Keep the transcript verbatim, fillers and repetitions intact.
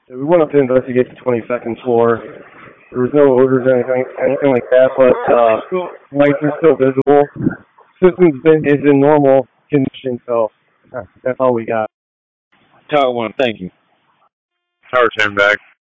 So we went up to investigate the twenty-second floor. There was no odors or anything, anything like that, but uh, lights are still visible. System's been is in normal condition, so uh, that's all we got. Tower one, thank you. Tower ten back.